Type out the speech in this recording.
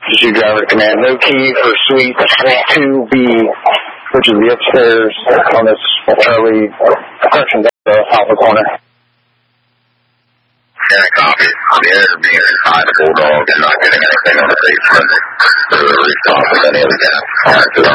Pursuit driver to command. No key for suite 2B, which is the upstairs on this Charlie correction Alpha corner. Yeah, copy. The air being inside the Bulldog and not getting anything on the face limit. The restop with any other gas.